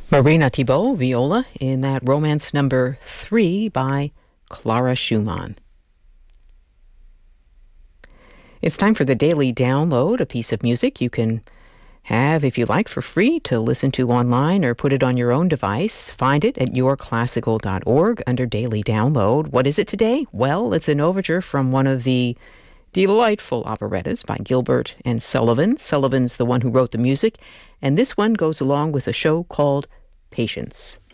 Marina Thibault, viola, in that Romance Number 3 by Clara Schumann. It's time for the Daily Download, a piece of music you can have, if you like, for free to listen to online or put it on your own device. Find it at yourclassical.org under Daily Download. What is it today? Well, it's an overture from one of the delightful operettas by Gilbert and Sullivan. Sullivan's the one who wrote the music, and this one goes along with a show called Patience.